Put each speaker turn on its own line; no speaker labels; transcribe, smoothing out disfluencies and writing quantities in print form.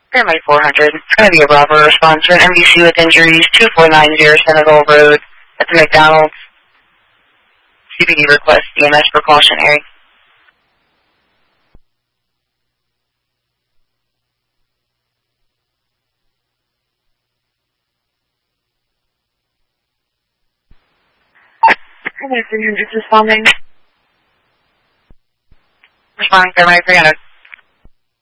Paramedic 400. It's going to be a Bravo response for an MVC with injuries, 2490 Senegal Road at the McDonald's. CPD request, EMS precautionary. Paramedic 300 responding. Responding, Paramedic 300.